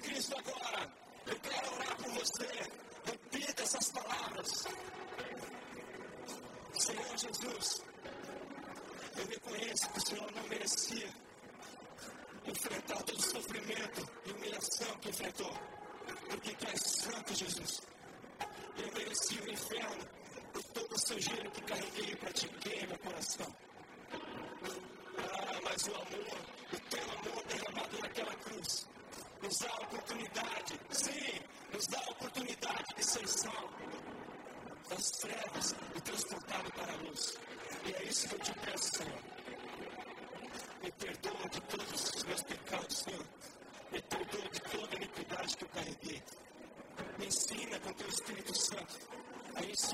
Cristo agora, eu quero orar por você. Repita essas palavras. Senhor Jesus, eu reconheço que o Senhor não merecia enfrentar todo o sofrimento e humilhação que enfrentou. Porque tu és santo, Jesus. Eu mereci o inferno por todo o sujeiro que carreguei para te queimar meu coração. Mas o amor, o teu amor derramado naquela cruz, nos dá a oportunidade, sim, nos dá a oportunidade de ser salvo das trevas e transportado para a luz. E é isso que eu te peço, Senhor. Me perdoa de todos os meus pecados, Senhor. Me perdoa de toda a iniquidade que eu carreguei. Me ensina com o teu Espírito Santo a ensinar